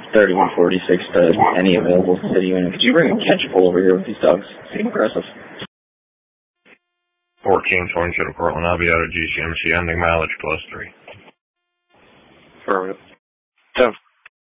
3146 to any available city unit. Could you bring a catch pole over here with these dogs? Seem aggressive. 1420 to Portland, I'll be out of GCMC, ending mileage +3. Affirmative. 10